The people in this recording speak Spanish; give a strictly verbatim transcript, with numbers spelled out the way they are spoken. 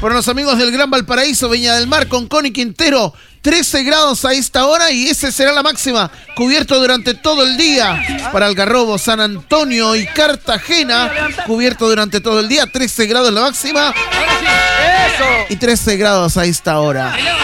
Para los amigos del Gran Valparaíso, Viña del Mar, Concón y Quintero, trece grados a esta hora y esa será la máxima, cubierto durante todo el día. Para Algarrobo, San Antonio y Cartagena, cubierto durante todo el día, trece grados la máxima y trece grados a esta hora.